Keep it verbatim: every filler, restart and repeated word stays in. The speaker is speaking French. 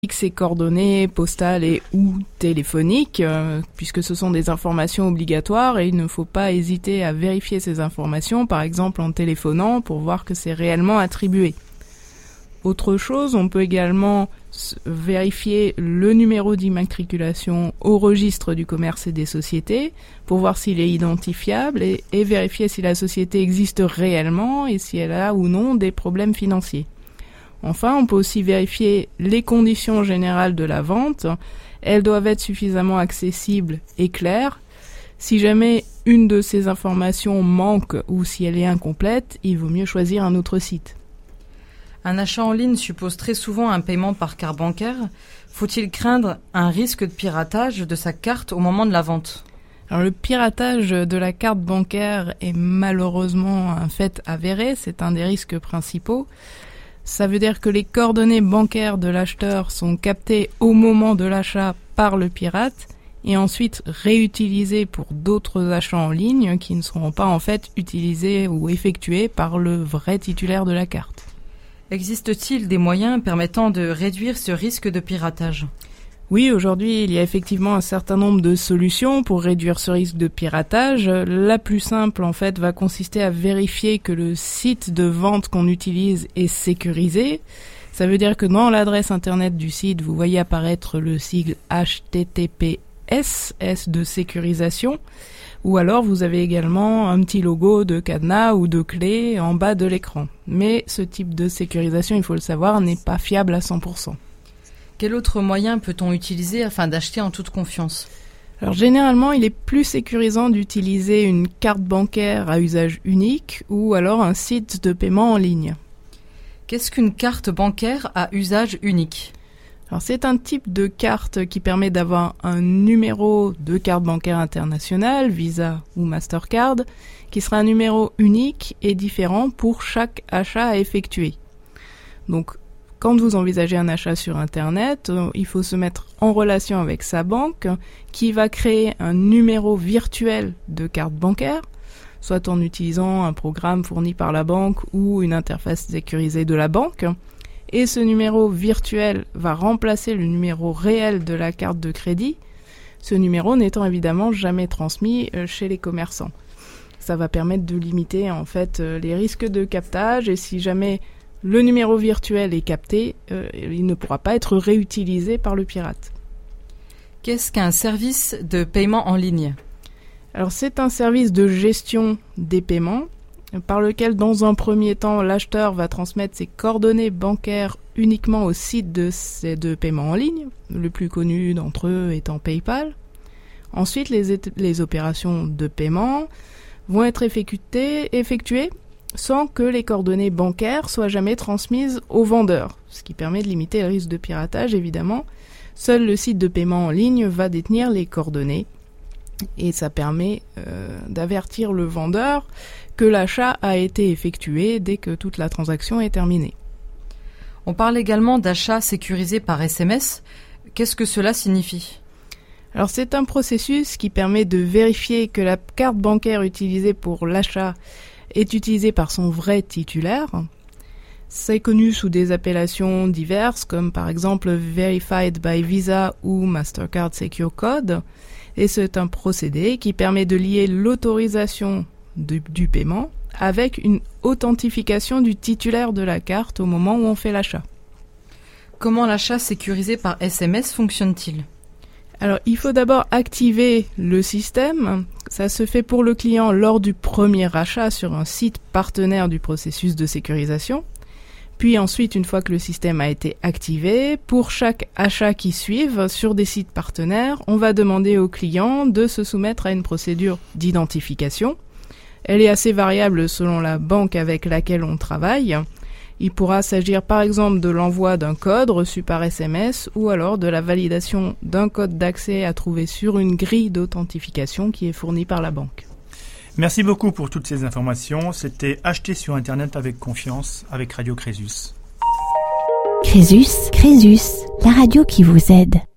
ses coordonnées postales et ou téléphoniques, euh, puisque ce sont des informations obligatoires et il ne faut pas hésiter à vérifier ces informations, par exemple en téléphonant, pour voir que c'est réellement attribué. Autre chose, on peut également vérifier le numéro d'immatriculation au registre du commerce et des sociétés pour voir s'il est identifiable et, et vérifier si la société existe réellement et si elle a ou non des problèmes financiers. Enfin, on peut aussi vérifier les conditions générales de la vente. Elles doivent être suffisamment accessibles et claires. Si jamais une de ces informations manque ou si elle est incomplète, il vaut mieux choisir un autre site. Un achat en ligne suppose très souvent un paiement par carte bancaire. Faut-il craindre un risque de piratage de sa carte au moment de la vente ? Alors, le piratage de la carte bancaire est malheureusement un fait avéré, c'est un des risques principaux. Ça veut dire que les coordonnées bancaires de l'acheteur sont captées au moment de l'achat par le pirate et ensuite réutilisées pour d'autres achats en ligne qui ne seront pas en fait utilisés ou effectués par le vrai titulaire de la carte. Existe-t-il des moyens permettant de réduire ce risque de piratage ? Oui, aujourd'hui, il y a effectivement un certain nombre de solutions pour réduire ce risque de piratage. La plus simple, en fait, va consister à vérifier que le site de vente qu'on utilise est sécurisé. Ça veut dire que dans l'adresse internet du site, vous voyez apparaître le sigle H T T P S, S de sécurisation, ou alors vous avez également un petit logo de cadenas ou de clé en bas de l'écran. Mais ce type de sécurisation, il faut le savoir, n'est pas fiable à cent pour cent. Quel autre moyen peut-on utiliser afin d'acheter en toute confiance ? Alors généralement, il est plus sécurisant d'utiliser une carte bancaire à usage unique ou alors un site de paiement en ligne. Qu'est-ce qu'une carte bancaire à usage unique ? Alors c'est un type de carte qui permet d'avoir un numéro de carte bancaire internationale, Visa ou Mastercard, qui sera un numéro unique et différent pour chaque achat à effectuer. Donc quand vous envisagez un achat sur Internet, il faut se mettre en relation avec sa banque qui va créer un numéro virtuel de carte bancaire, soit en utilisant un programme fourni par la banque ou une interface sécurisée de la banque. Et ce numéro virtuel va remplacer le numéro réel de la carte de crédit, ce numéro n'étant évidemment jamais transmis chez les commerçants. Ça va permettre de limiter en fait les risques de captage et si jamais le numéro virtuel est capté, euh, il ne pourra pas être réutilisé par le pirate. Qu'est-ce qu'un service de paiement en ligne ? Alors c'est un service de gestion des paiements par lequel dans un premier temps l'acheteur va transmettre ses coordonnées bancaires uniquement au site de, de paiement en ligne, le plus connu d'entre eux étant PayPal. Ensuite les, les opérations de paiement vont être effectuées, effectuées sans que les coordonnées bancaires soient jamais transmises au vendeur, ce qui permet de limiter le risque de piratage évidemment. Seul le site de paiement en ligne va détenir les coordonnées et ça permet euh, d'avertir le vendeur que l'achat a été effectué dès que toute la transaction est terminée. On parle également d'achat sécurisé par S M S. Qu'est-ce que cela signifie ? Alors c'est un processus qui permet de vérifier que la carte bancaire utilisée pour l'achat est utilisé par son vrai titulaire. C'est connu sous des appellations diverses comme par exemple Verified by Visa ou Mastercard Secure Code et c'est un procédé qui permet de lier l'autorisation de, du paiement avec une authentification du titulaire de la carte au moment où on fait l'achat. Comment l'achat sécurisé par S M S fonctionne-t-il ? Alors, il faut d'abord activer le système. Ça se fait pour le client lors du premier achat sur un site partenaire du processus de sécurisation. Puis ensuite, une fois que le système a été activé, pour chaque achat qui suive sur des sites partenaires, on va demander au client de se soumettre à une procédure d'identification. Elle est assez variable selon la banque avec laquelle on travaille. Il pourra s'agir par exemple de l'envoi d'un code reçu par S M S ou alors de la validation d'un code d'accès à trouver sur une grille d'authentification qui est fournie par la banque. Merci beaucoup pour toutes ces informations. C'était Acheter sur Internet avec confiance avec Radio Crésus. Crésus, Crésus, la radio qui vous aide.